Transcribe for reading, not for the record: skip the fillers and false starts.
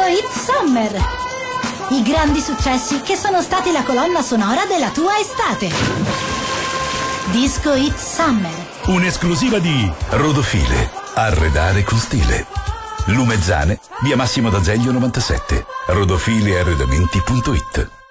Hit Summer. I grandi successi che sono stati la colonna sonora della tua estate. Disco Hit Summer. Un'esclusiva di Rodofile. Arredare con stile. Lumezzane, via Massimo d'Azeglio 97. rodofilearredamenti.it.